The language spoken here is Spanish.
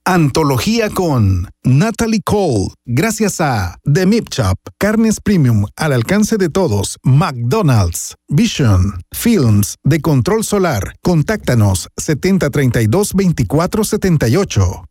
Antología con Natalie Cole. Gracias a The Meat Shop, carnes premium al alcance de todos. McDonald's, Vision, Films de Control Solar. Contáctanos 7032-2478.